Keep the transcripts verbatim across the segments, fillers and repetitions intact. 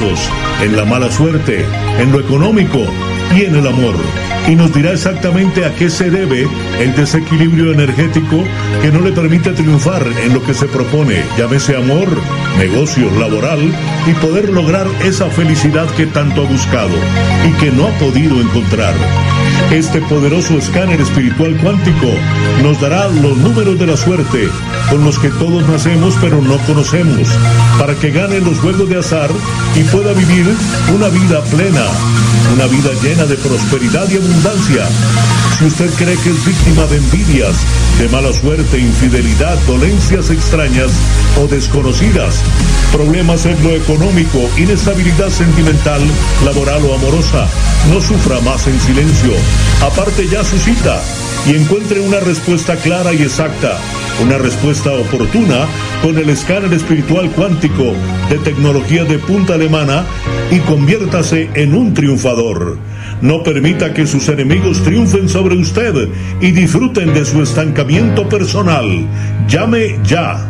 negocios, en la mala suerte, en lo económico y en el amor. Y nos dirá exactamente a qué se debe el desequilibrio energético que no le permite triunfar en lo que se propone, llámese amor, negocio, laboral, y poder lograr esa felicidad que tanto ha buscado y que no ha podido encontrar. Este poderoso escáner espiritual cuántico nos dará los números de la suerte con los que todos nacemos pero no conocemos, para que gane los juegos de azar y pueda vivir una vida plena, una vida llena de prosperidad y abundancia. Si usted cree que es víctima de envidias, de mala suerte, infidelidad, dolencias extrañas o desconocidas, problemas en lo económico, inestabilidad sentimental, laboral o amorosa, no sufra más en silencio. Aparte ya su cita y encuentre una respuesta clara y exacta, una respuesta oportuna con el escáner espiritual cuántico de tecnología de punta alemana y conviértase en un triunfador. No permita que sus enemigos triunfen sobre usted y disfruten de su estancamiento personal. Llame ya.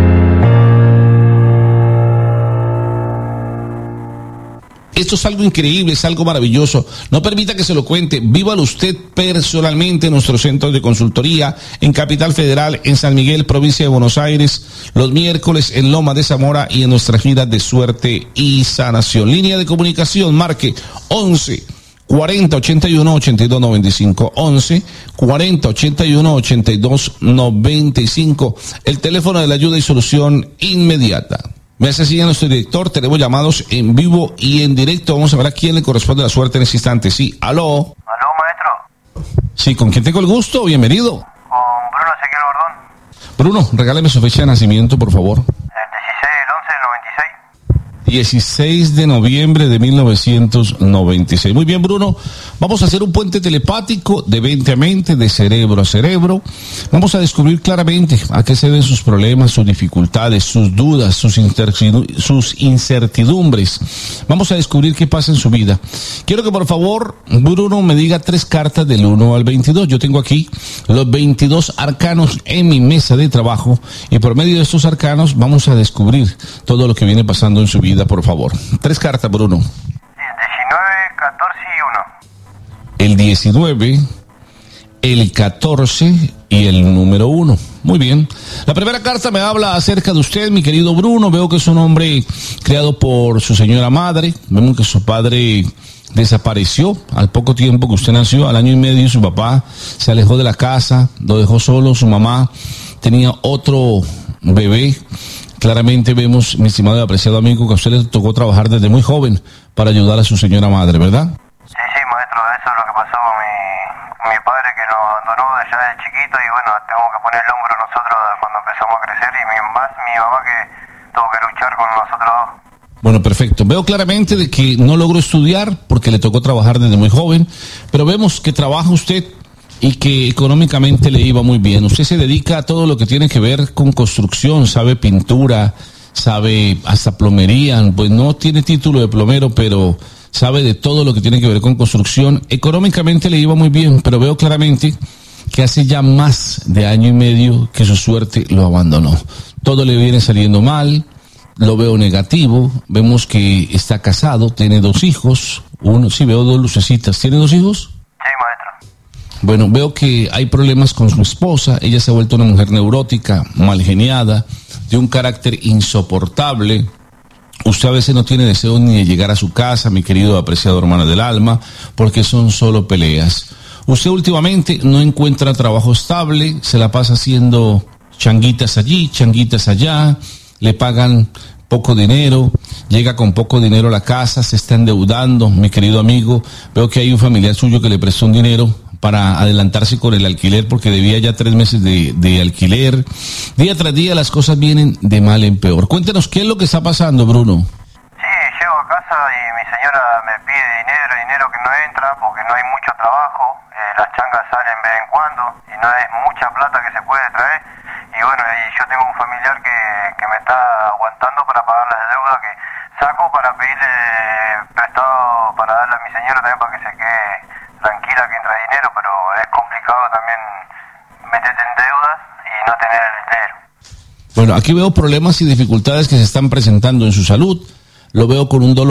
Esto es algo increíble, es algo maravilloso. No permita que se lo cuente. Vívalo usted personalmente en nuestros centros de consultoría en Capital Federal, en San Miguel, provincia de Buenos Aires, los miércoles en Loma de Zamora y en nuestra gira de suerte y sanación. Línea de comunicación, marque once cuarenta ochenta y uno ochenta y dos noventa y cinco, once cuarenta ochenta y uno ochenta y dos noventa y cinco. El teléfono de la ayuda y solución inmediata. Me hace señal nuestro director, tenemos llamados en vivo y en directo. Vamos a ver a quién le corresponde la suerte en este instante. Sí, aló. Aló, maestro. Sí, ¿con quién tengo el gusto? Bienvenido. Con Bruno Ezequiel Bordón. Bruno, regáleme su fecha de nacimiento, por favor. El dieciséis del once del noventa y seis. dieciséis de noviembre de mil novecientos noventa y seis. Muy bien, Bruno. Vamos a hacer un puente telepático de mente a mente, de cerebro a cerebro. Vamos a descubrir claramente a qué se deben sus problemas, sus dificultades, sus dudas, sus, sus incertidumbres. Vamos a descubrir qué pasa en su vida. Quiero que por favor, Bruno, me diga tres cartas del uno al veintidós. Yo tengo aquí los veintidós arcanos en mi mesa de trabajo y por medio de estos arcanos vamos a descubrir todo lo que viene pasando en su vida, por favor. Tres cartas, Bruno. diecinueve, catorce y uno. El diecinueve, el catorce y el número uno. Muy bien. La primera carta me habla acerca de usted, mi querido Bruno. Veo que es un hombre criado por su señora madre. Vemos que su padre desapareció al poco tiempo que usted nació, al año y medio. Su papá se alejó de la casa, lo dejó solo. Su mamá tenía otro bebé. Claramente vemos, mi estimado y apreciado amigo, que a usted le tocó trabajar desde muy joven para ayudar a su señora madre, ¿verdad? Sí, sí, maestro, eso es lo que pasó con mi, con mi padre, que nos abandonó allá de chiquito y bueno, tengo que poner el hombro nosotros cuando empezamos a crecer y mi, más mi mamá que tuvo que luchar con nosotros dos. Bueno, perfecto. Veo claramente de que no logró estudiar porque le tocó trabajar desde muy joven, pero vemos que trabaja usted y que económicamente le iba muy bien. Usted se dedica a todo lo que tiene que ver con construcción, sabe pintura, sabe hasta plomería, pues no tiene título de plomero, pero sabe de todo lo que tiene que ver con construcción. Económicamente le iba muy bien, pero veo claramente que hace ya más de año y medio que su suerte lo abandonó. Todo le viene saliendo mal, lo veo negativo, vemos que está casado, tiene dos hijos, uno, sí veo dos lucecitas, ¿tiene dos hijos? Sí, maestro. Bueno, veo que hay problemas con su esposa, ella se ha vuelto una mujer neurótica, mal geniada, de un carácter insoportable. Usted a veces no tiene deseo ni de llegar a su casa, mi querido apreciado hermano del alma, porque son solo peleas. Usted últimamente no encuentra trabajo estable, se la pasa haciendo changuitas allí, changuitas allá, le pagan poco dinero, llega con poco dinero a la casa, se está endeudando, mi querido amigo. Veo que hay un familiar suyo que le prestó un dinero para adelantarse con el alquiler porque debía ya tres meses de, de alquiler. Día tras día las cosas vienen de mal en peor. Cuéntenos, ¿qué es lo que está pasando, Bruno? Sí, llego a casa y mi señora me pide dinero, dinero que no entra porque no hay mucho trabajo, eh, las changas salen de vez en cuando y no es mucha plata que se puede traer. Y bueno, y yo tengo un familiar que, que me está aguantando para pagar las deudas que saco para pedirle prestado para darle a mi señora también para que se quede tranquila que entra dinero, pero es complicado también meterte en deudas y no tener el dinero. Bueno, aquí veo problemas y dificultades que se están presentando en su salud. Lo veo con un dolor